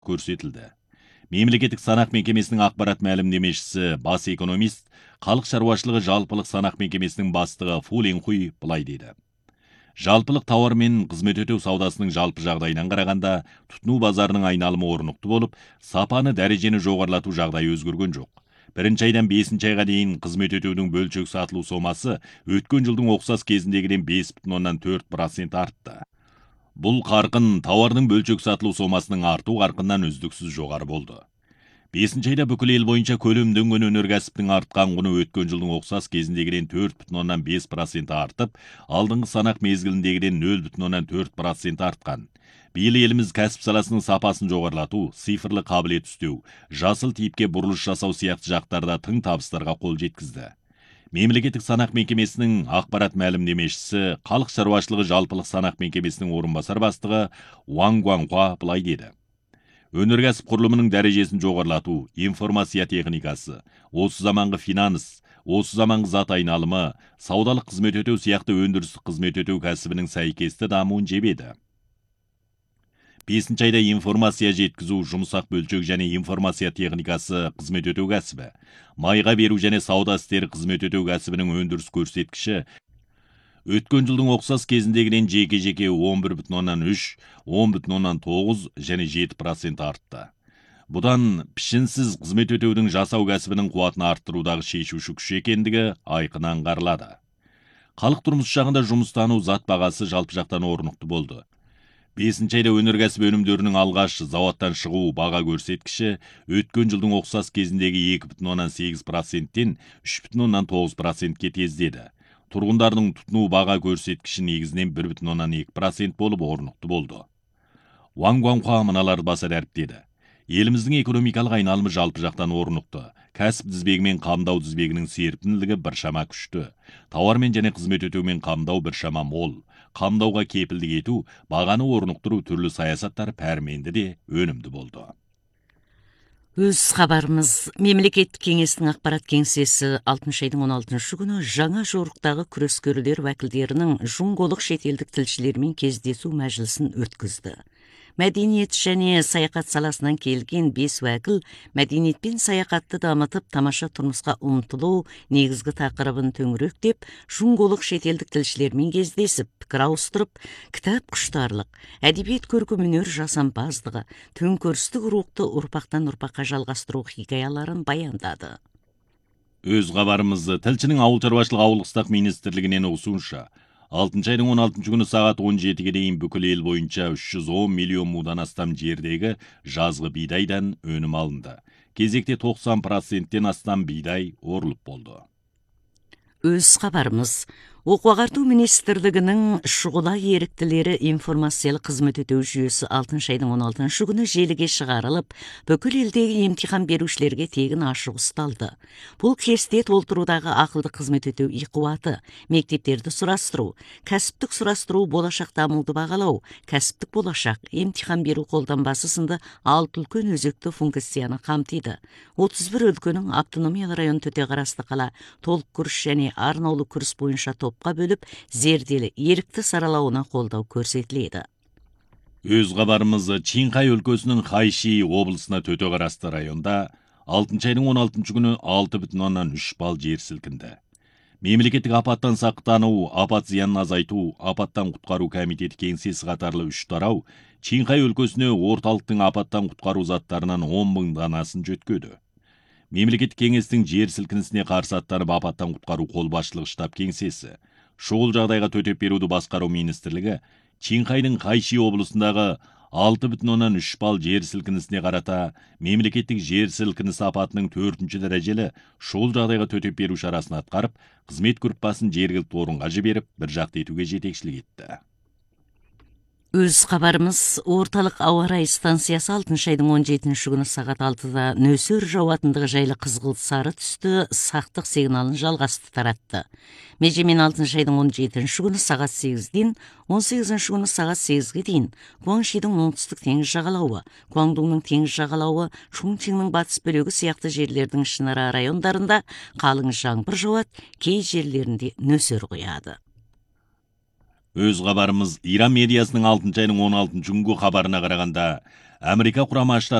көрсетілді. Мемлекеттік санақ мекемесінің ақпарат мәлімдемешісі бас экономист, халық шаруашылығы жалпылық санақ мекемесінің бастығы Фу Линхуй былай деді. Жалпылық тауар мен қызмет өтеу саудасының жалпы жағдайынан қарағанда, тұтыну базарының айналымы орнықты болып, сапаны дәрежені жоғарлату жағдайы өзгерген жоқ. Бірінші айдан 5-ші айға дейін қызмет өтеудің бөлшек сатылу сомасы өткен жылдың ұқсас кезіндегіден 5,4% артты. Бұл қарқын тауардың бөлшек сатылу сомасының арту қарқыннан үздіксіз жоғары болды. 5-ші айда бүкіл ел бойынша көлемденген өнеркәсіптің артқан құны өткен жылдың ұқсас кезіндегіден 4,5% артып, алдыңғы санақ мезгіліндегіден 0,4% артқан. Биыл еліміз кәсіп саласының сапасын жоғарлату, цифрлы қабілет үстеу, жасыл типке бұрылыш жасау сияқты жақтарда тың табыстарға қол жеткізді. Мемлекеттік санақ мекемесінің ақпарат мәлімдемешісі, халық шаруашылығы жалпылық санақ мекемесінің орынбасар бастығы Уан Гуанхуа былай деді. Өнеркәсіп құрылымының дәрежесін жоғарлату, информация техникасы, осы заманғы финанс, осы заманғы зат айналымы, саудалық қызмет өтеу сияқты өндірістік қызмет өтеу кәсібінің сәйкесті дамуын жебеді. 5-ші айда информация жеткізу, жұмсақ бөлшек және информация техникасы қызмет өтеу кәсібі, майға беру және сауда істері қызмет өтеу кәсібінің өндіріс көрсеткіші өткен жылдың ұқсас кезіндегіден жеке-жеке 11,3, 10,9 және 7% артты. Бұдан пішінсіз қызмет өтеудің жасау кәсібінің қуатын арттырудағы шешуші күш екендігі айқын аңғарылады. Халық тұрмыс жағында жұмыстану зат бағасы жалпы жақтан орнықты болды. 5-ші айда өнеркәсіп өнімдерінің алғаш зауаттан шығу баға көрсеткіші өткен жылдың ұқсас кезіндегі 2,8%-тен 3,9%-ке тездеді. Тұрғындардың тұтыну баға көрсеткіші негізінен 1,2% болып орнықты болды. Уан Гуанхуа мыналарды баса дәріптеді. Еліміздің экономикалық айналымы жалпы жақтан орнықты. Кәсіп тізбегімен қамдау тізбегінің серпімділігі біршама күшті. Тауармен және қызмет өтеумен қамдау біршама мол. Қамдауға кепілдік ету, бағаны орнықтыру түрлі саясаттар пәрменді де өнімді болды. Өз хабарымыз Мемлекеттік кеңестің ақпарат кеңсесі 6-ші айдың 16-шы күні жаңа жорықтағы күрескерлер уәкілдерінің жұңголық шетелдік тілшілермен кездесу мәжілісін өткізді. Мәдениет және саяхат саласынан келген 5 уәкіл мәдениет пен саяхатты дамытып, тамаша тұрмысқа ұмтылу негізгі тақырыбын төңіректеп, жұңголық шетелдік тілшілермен кездесіп, пікір ауыстырып, кітап құштарлық, әдебиет көркемөнер жасампаздығы, төңкерістік рухты ұрпақтан ұрпаққа жалғастыру хикаяларын баяндады. Өз хабарымызды тілшінің ауыл шаруашылығы ауылдық сақтық министрлігінен ұсынша, 6-ші айдың 16-шы күні сағат 17-ге дейін бүкіл ел бойынша 310 миллион мудан астам жердегі жазғы бидайдан өнім алынды. Кезекте 90%-тен астам бидай орылып болды. Өз хабарымыз Оқу-ағарту министрлігінің шұғыла еріктілері информациялық қызмет өтеу жүйесі 6-ші айдың 16-шы күні желіге шығарылып, бүкіл елдегі емтихан берушілерге тегін ашық ұсталды. Бұл кесте толтырудағы ақылды қызмет өтеу иқуаты, мектептерді сұрастыру, кәсіптік сұрастыру, болашақ дамуды бағалау, кәсіптік болашақ, емтихан беру қолданбасы сынды 6 үлкен өзекті функцияны қамтиды. 31 өлкенің автономиялы район төте қарасты қала толық курс және арнаулы курс бойынша топқа бөліп, зерделі ерікті саралауына қолдау көрсетіледі. Өз хабарымызы Чинхай өлкесінің Хайши облысына төте қарасты районда 6-ші айдың 16-шы күні 6,3 балл жер сілкінді. Мемлекеттік апаттан сақтану, апат зиянын азайту, апаттан құтқару комитеті кеңсесі қатарлы 3 тарау Чинхай өлкесіне орталықтың апаттан құтқару заттарынан 10 мың данасын жөткеді. Мемлекеттік кеңестің жер сілкінісіне қарсы аттанып апаттан құтқару қолбасшылық штаб кеңсесі, шұғыл жағдайға төтеп беруді басқару министрлігі Чинхайдың Хайши облысындағы 6,3 балл жер сілкінісіне қарата мемлекеттік жер сілкінісі апатының 4-ші дәрежелі шұғыл жағдайға төтеп беру шарасын атқарып, қызмет группасын жергілікті орынға жіберіп, бір жақты етуге жетекшілік етті. Өз хабарымыз орталық ауа райы станциясы 6-ші айдың 17-ші күні сағат 6-да нөсер жауатындығы жайлы қызғылт сары түсті сақтық сигналын жалғасты таратты. Межемен 6-ші айдың 17-ші күні сағат 8-ден 18-ші күні сағат 8-ге дейін Гуаншидың оңтүстік теңіз жағалауы, Гуандоңның теңіз жағалауы, Чунчиңнің батыс бөлігі сияқты жерлердің ішінара райондарында қалың жаңбыр жауады, кей жерлерінде нөсер құяды. Өз хабарымыз Иран медиасының 6 айның 16 күнгі хабарына қарағанда, Америка құрама